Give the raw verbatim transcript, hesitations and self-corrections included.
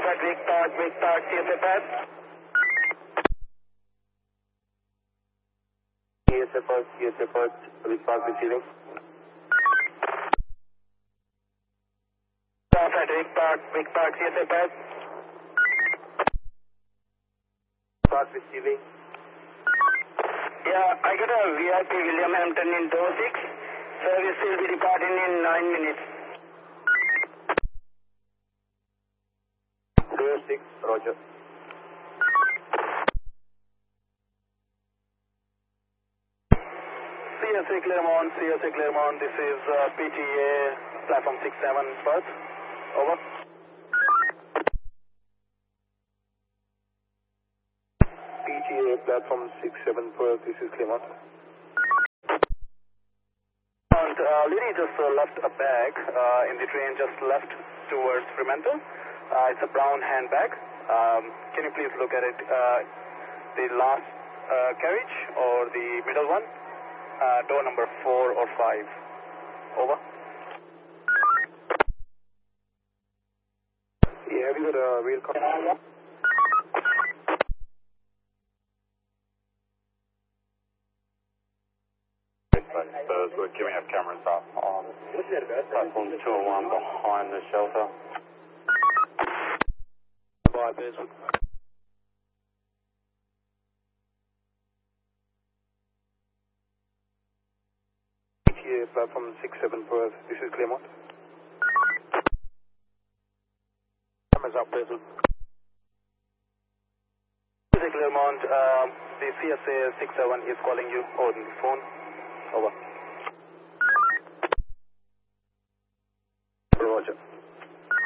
at Vic Park, Vic Park, C S A pad. C S A pad, C S A pad, Vic Park receiving. South at Vic Park, Vic Park, C S A pad. Park receiving. Yeah, I got a V I P William Hampton in door six. Service will be departing in nine minutes. Door six, Roger. C S A Claremont, C S A Claremont, this is uh, P T A platform six seven, Perth. Over. P T A platform six seven, Perth, this is Claremont. And uh, lady just uh, left a bag uh, in the train, just left towards Fremantle. Uh, it's a brown handbag. Um, can you please look at it? Uh, the last uh, carriage or the middle one? Uh, door number four or five. Over. Yeah, have you got a real copy? Spurs, we're giving up cameras up on platform two oh one behind the shelter. Bye, Bearswood. P T A platform six seven, Perth, this is Claremont. Cameras up, Bearswood. This is Claremont, um, the C S A six seven is calling you on the phone. Over.